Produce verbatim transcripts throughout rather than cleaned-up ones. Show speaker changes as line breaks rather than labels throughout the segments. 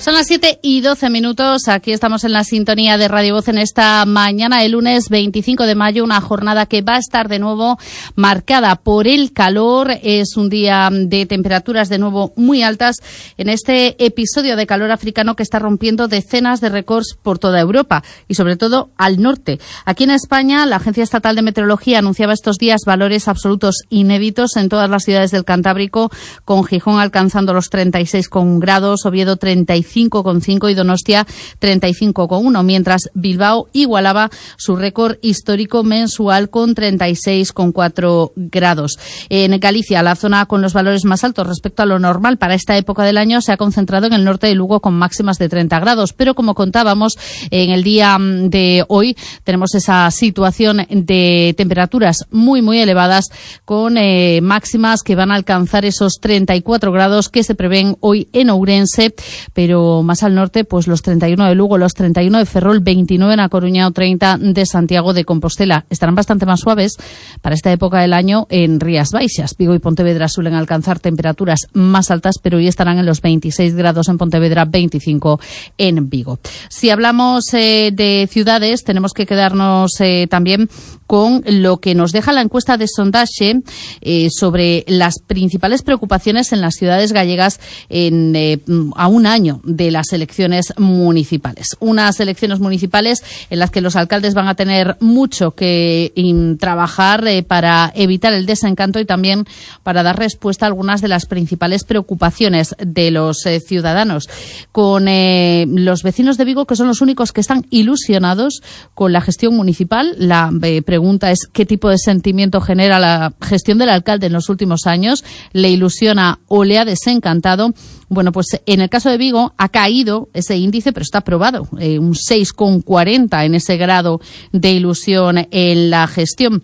Son las siete y doce minutos, aquí estamos en la sintonía de Radio Voz en esta mañana, el lunes veinticinco de mayo, una jornada que va a estar de nuevo marcada por el calor. Es un día de temperaturas de nuevo muy altas en este episodio de calor africano que está rompiendo decenas de récords por toda Europa y sobre todo al norte. Aquí en España, la Agencia Estatal de Meteorología anunciaba estos días valores absolutos inéditos en todas las ciudades del Cantábrico, con Gijón alcanzando los treinta y seis grados, Oviedo treinta y cinco coma cinco y Donostia treinta y cinco coma uno, mientras Bilbao igualaba su récord histórico mensual con treinta y seis coma cuatro grados. En Galicia, la zona con los valores más altos respecto a lo normal para esta época del año se ha concentrado en el norte de Lugo con máximas de treinta grados, pero como contábamos en el día de hoy, tenemos esa situación de temperaturas muy muy elevadas con eh, máximas que van a alcanzar esos treinta y cuatro grados que se prevén hoy en Ourense, pero más al norte, pues los treinta y uno de Lugo, los treinta y uno de Ferrol, veintinueve en A Coruña o treinta de Santiago de Compostela. Estarán bastante más suaves para esta época del año en Rías Baixas. Vigo y Pontevedra suelen alcanzar temperaturas más altas, pero hoy estarán en los veintiséis grados en Pontevedra, veinticinco en Vigo. Si hablamos eh, de ciudades, tenemos que quedarnos eh, también con lo que nos deja la encuesta de Sondaxe eh, sobre las principales preocupaciones en las ciudades gallegas en, eh, a un año de las elecciones municipales. Unas elecciones municipales en las que los alcaldes van a tener mucho que in, trabajar eh, para evitar el desencanto y también para dar respuesta a algunas de las principales preocupaciones de los eh, ciudadanos. Con eh, los vecinos de Vigo, que son los únicos que están ilusionados con la gestión municipal, la eh, pregunta es qué tipo de sentimiento genera la gestión del alcalde en los últimos años. ¿Le ilusiona o le ha desencantado? Bueno, pues en el caso de Vigo ha caído ese índice, pero está aprobado, eh, un seis coma cuarenta en ese grado de ilusión en la gestión.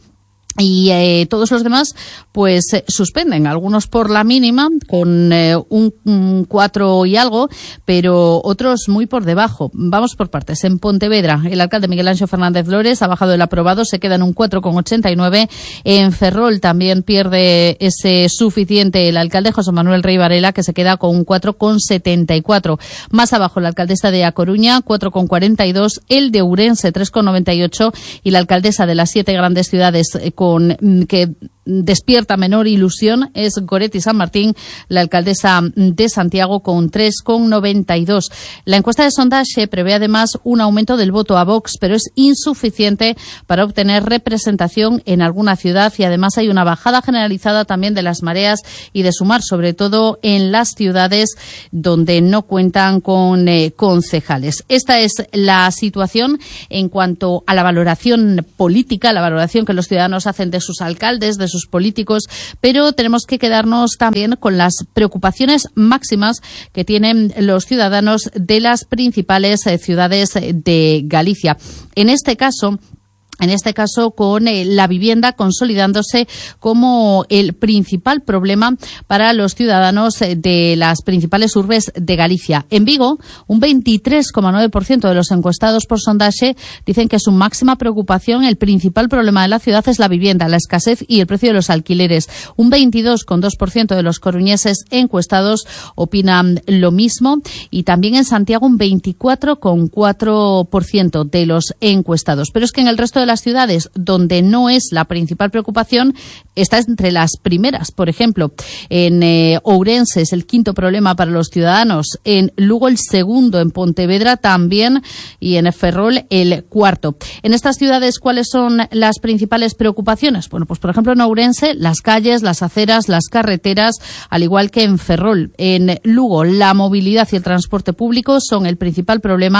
Y eh, todos los demás pues eh, suspenden, algunos por la mínima con eh, un, un cuatro y algo, pero otros muy por debajo. Vamos por partes. En Pontevedra, el alcalde Miguel Anxo Fernández Flores ha bajado el aprobado, se queda en un cuatro coma ochenta y nueve. En Ferrol también pierde ese suficiente el alcalde José Manuel Rey Varela, que se queda con un cuatro coma setenta y cuatro. Más abajo la alcaldesa de A Coruña, cuatro coma cuarenta y dos, el de Ourense, tres coma noventa y ocho, y la alcaldesa de las siete grandes ciudades eh, con Con, que despierta menor ilusión es Goretti San Martín, la alcaldesa de Santiago, con tres coma noventa y dos. La encuesta de Sondaxe prevé además un aumento del voto a Vox, pero es insuficiente para obtener representación en alguna ciudad, y además hay una bajada generalizada también de las mareas y de Sumar, sobre todo en las ciudades donde no cuentan con eh, concejales. Esta es la situación en cuanto a la valoración política, la valoración que los ciudadanos hacen de sus alcaldes, de sus políticos, pero tenemos que quedarnos también con las preocupaciones máximas que tienen los ciudadanos de las principales eh, ciudades de Galicia. En este caso, En este caso, con eh, la vivienda consolidándose como el principal problema para los ciudadanos eh, de las principales urbes de Galicia. En Vigo, un veintitrés coma nueve por ciento de los encuestados por Sondaxe dicen que su máxima preocupación, el principal problema de la ciudad es la vivienda, la escasez y el precio de los alquileres. Un veintidós coma dos por ciento de los coruñeses encuestados opinan lo mismo, y también en Santiago un veinticuatro coma cuatro por ciento de los encuestados. Pero es que en el resto de las ciudades donde no es la principal preocupación, está entre las primeras. Por ejemplo, en eh, Ourense es el quinto problema para los ciudadanos, en Lugo el segundo, en Pontevedra también, y en Ferrol el cuarto. En estas ciudades, ¿cuáles son las principales preocupaciones? Bueno, pues por ejemplo en Ourense, las calles, las aceras, las carreteras, al igual que en Ferrol. En Lugo, la movilidad y el transporte público son el principal problema